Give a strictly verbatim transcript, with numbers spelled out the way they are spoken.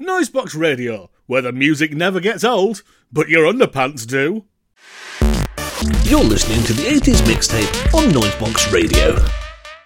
Noisebox Radio, where the music never gets old, but your underpants do. You're listening to the eighties Mixtape on Noisebox Radio.